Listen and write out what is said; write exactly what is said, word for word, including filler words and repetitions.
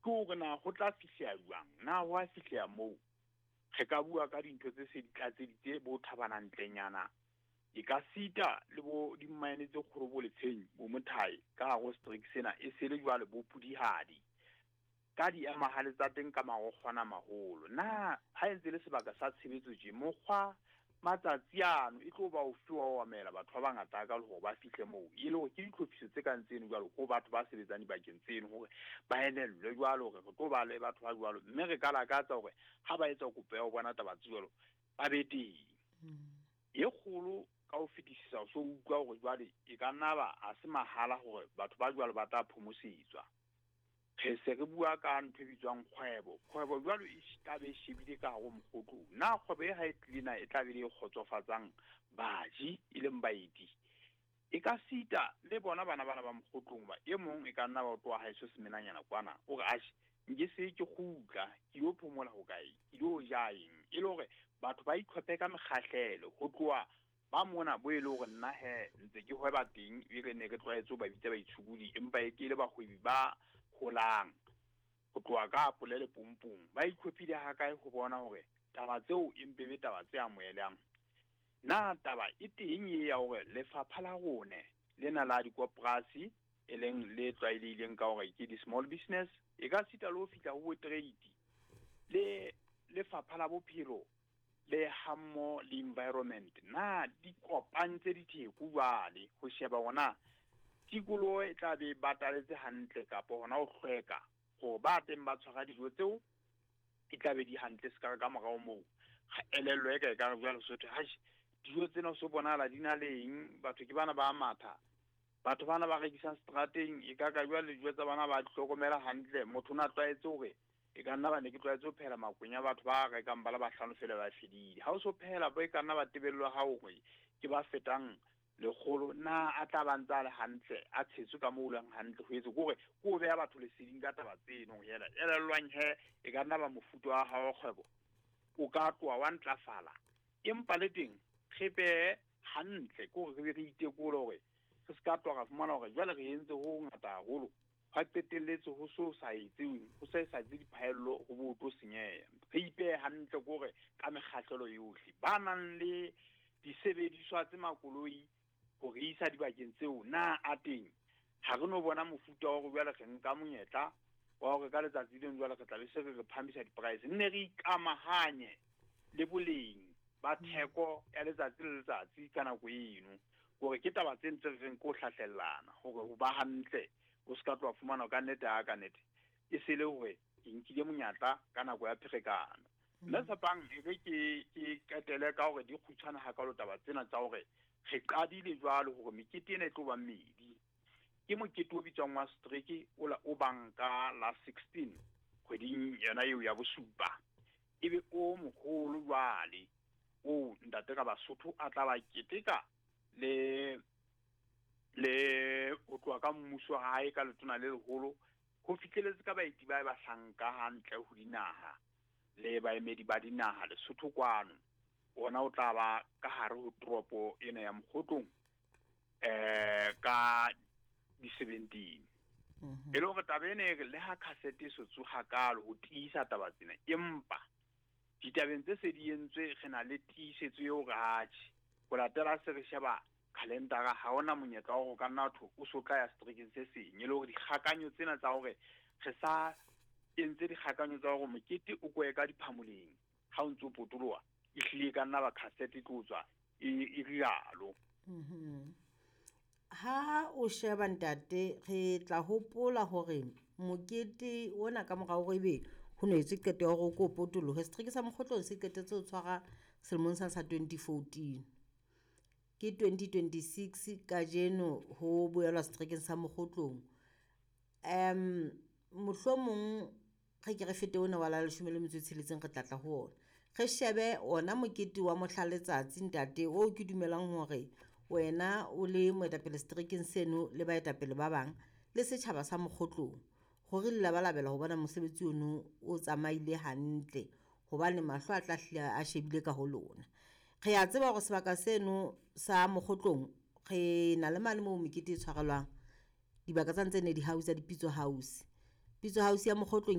ko re na go tla fihlela jwang na wa fihlela mo ge ka bua ka dintho tse se di tlatseditse bo thabana ntlenyana e ka sita le bo di mine tse kgorobo le tshenyi bo mothai ka go streak sena e se le jwale bo pudihadi ka di amahale tsa teng ka mago gona maholo na ha entse le sebaka sa tshebetso je mokgwa matsatsi ano e tlo ba o fiwa wa mela batho ba bangata ka le go ba fihle mo e le go ke ditlhophiso tse ka ntseng jwalo go batho ba sebetsang dibakeng tseno gore ba enelwe jwalo gore go tlo ba le batho ba jwalo mme re ka lakatsa gore ha ba etsa kopo ya go bona tabatsi jwalo ba be teng e kgolo ka o fetisisa so utlwa gore jwale e ka nna ba a se mahala gore batho ba jwalo ba tla phomosetswa ge se re bua ka ntho bitswang kgwebo kgwebo jwalo e tla be shebile ka go mokgotlo na kgwebo e ha e tlina e tla be le khotsofatsang baji ile mbaiti e ka sita le bona bana bana ba mokgotlong ba e mong e ka nna ba tloa ha iso semenanyana kwana o ga ashi nge se ke khutla ke yo phomola ho kae ke yo jaeng e le gore batho ba itlhophe ka mekgahlelo go tloa ba mona bo ile gore nna he ntse ke hweba teng e re ne ke tloetso ba bitse ba itshubudi empa e ke le ba hwebi ba holang go tloa ka polele pompong ba ikhopile ha kae go bona hore taba tseo empe be taba tse amoelang na taba e teng e ya hore lefapha la rone le na la dikoporasi e leng le tlwaelehileng ka hore ke di small business e ka sita lo fitla ho trade le lefapha la bophelo le hammo le environment na di kopantse ditheko jwale ho sheba gona tikolo e tla be bataletse hantle kapo hona o hlweka go ba teng ba tshwara dijo tseo e tla be di hantle se ka ka morao moo ga elelwe e ka ka jwalo sotho hash dijo tsena so bonala di na leng batho ke bana ba matha batho bana ba rekisa strateng e ka ka jwale dijo tsa bana ba hlokomela hantle motho na tlaetse hore e ka nna ba ne ke tlaetse ho phela makwenya batho ba rekang bala ba hlano fela ba fedile ha o so phela bo e ka nna ba tebello ha o ke ba fetang le kholo na a tla bantsa le hantle a tshetse ka mouleng hantle ho etse gore go be ya batho le seding ka taba tseno hela elelwang he e ka nna ba mofuto wa hao kgwebo o ka tloa wa ntlafala empa le teng kgepe hantle go re re itekolo gore se ska tloga fumana gore jwale re entse ho ngata haholo ha qetelletse ho so sa etseng ho se sa di phaello go botlo senyeya re ipe hantle gore ka mekgahlelo yohle ba nang le disebediswa tse makoloi go re isa dibakeng tseo na a teng ha re no bona mofuta wa go jwale re nka monyetla wa go ka letsatsi le jwale re tla be se re phamisa di price nne re ikamahanye le boleng ba theko ya letsatsi le letsatsi kana go eno gore ke taba tse ntse re go hlahlellana gore go ba hantle go ska tloa fumana ka nnete a ka nnete e se le hore ke nkile monyatla kana go ya phekano nna sapang e ke ke katele ka gore di khutshana ha ka lo taba tsena tsa gore re qadile jwalo gore mekete ena e tlo ba mmedi ke mokete o bitswang wa streak o la o banka la sixteen kgweding yona eo ya bosupa ebe o mogolo jwale o ntate ka Basotho a tla ba keteka le le o tloa ka mmuso hae ka letona le leholo go fitlheletse ka baeti ba ba hlanka hantle ho dinaha le baemedi ba dinaha le Sotho kwano ona o tla ba ka hare ho tropo ena ya Mokgotlong eh ka di seventeen e lo go tabene le ha cassette so tsuga kalo ho tiisa taba tsena empa ditabeng tse se di entswe re na le tiisetso yo gachi go latela se re sheba calendar ha ona monyetla wa go ka nna tho o so tla ya streakeng se seng e le go di khakanyo tsena tsa gore re sa entse di khakanyo tsa go mokete o go eka diphamoleng ha o ntse o potoloa e hlile ka nna ba cassette tlotswa e rialo mhm ha o sheba ntate re tla hopola hore mokete ona ka morao go ebe ho no itse qeto ya go go potolo he streak sa Mokgotlong se qetetse o tshwara selemong sa sa twenty fourteen ke twenty twenty-six ka jeno ho boela streakeng sa Mokgotlong em mohlomong ge ke re fete ona wala le shumele metso tsheletseng re tlatla ho ona ge shebe ona mokete wa mohlaletsatsi ntate o ke dumelang hore wena o le moetapele streakeng seno le baetapele ba bang le setjhaba sa Mokgotlong gore le labalabela ho bona mosebetsi ono o tsamaile hantle hobane mahlo a tlahla a shebile ka ho lona re a tseba go sebaka seno sa Mokgotlong re na le mane mo mekete e tshwarelwang dibaka tsa ntse ne di house ya dipitso house pitso house ya Mokgotlong